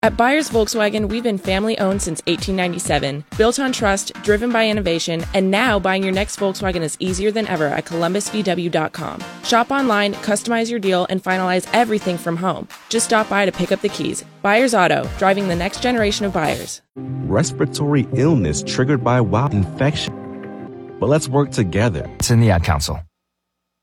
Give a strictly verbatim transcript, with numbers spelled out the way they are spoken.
At Byers Volkswagen, we've been family-owned since eighteen ninety-seven, built on trust, driven by innovation, and now buying your next Volkswagen is easier than ever at columbus v w dot com. Shop online, customize your deal, and finalize everything from home. Just stop by to pick up the keys. Byers Auto, driving the next generation of buyers. Respiratory illness triggered by wild infection. But let's work together. It's in the Ad Council.